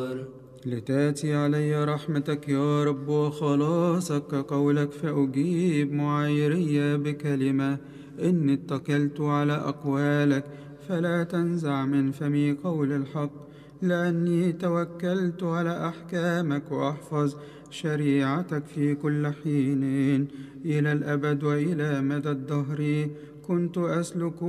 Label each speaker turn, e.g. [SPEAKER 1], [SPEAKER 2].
[SPEAKER 1] لتأتي علي رحمتك يا رب وخلاصك كقولك، فأجيب معايري بكلمة. إني اتكلت على أقوالك، فلا تنزع من فمي قول الحق. لأني توكلت على أحكامك وأحفظ شريعتك في كل حين. إلى الأبد وإلى مدى الدهر كنت أسلك